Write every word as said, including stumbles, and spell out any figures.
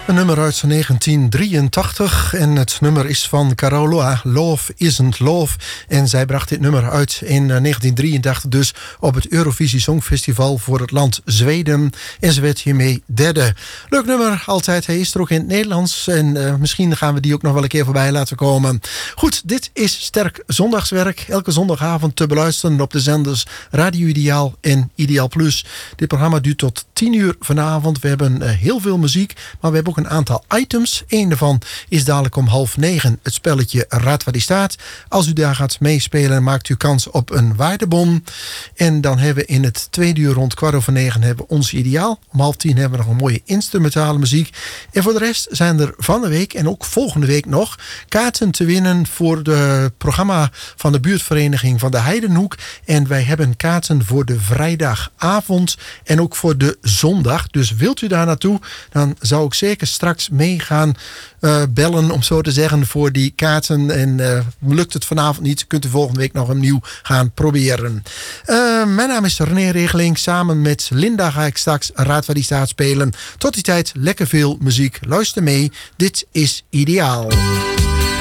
Een nummer uit negentien drieëntachtig en het nummer is van Carola, Love Isn't Love. En zij bracht dit nummer uit in negentien drieëntachtig dus op het Eurovisie Songfestival voor het land Zweden. En ze werd hiermee derde. Leuk nummer, altijd. Hij is er ook in het Nederlands en uh, misschien gaan we die ook nog wel een keer voorbij laten komen. Goed, dit is Sterk Zondagswerk. Elke zondagavond te beluisteren op de zenders Radio Ideaal en Ideaal Plus. Dit programma duurt tot tien uur vanavond. We hebben uh, heel veel muziek, maar we hebben ook een aantal items. Eén daarvan is dadelijk om half negen het spelletje Raad waar die staat. Als u daar gaat meespelen, maakt u kans op een waardebon. En dan hebben we in het tweede uur rond kwart over negen hebben we ons ideaal. Om half tien hebben we nog een mooie instrumentale muziek. En voor de rest zijn er van de week en ook volgende week nog kaarten te winnen voor het programma van de buurtvereniging van de Heidenhoek. En wij hebben kaarten voor de vrijdagavond en ook voor de zondag. Dus wilt u daar naartoe, dan zou ik zeker straks mee gaan uh, bellen, om zo te zeggen, voor die kaarten. En uh, lukt het vanavond niet, kunt u volgende week nog opnieuw gaan proberen. Uh, mijn naam is René Regeling. Samen met Linda ga ik straks Raad waar die staat spelen. Tot die tijd lekker veel muziek. Luister mee. Dit is Ideaal.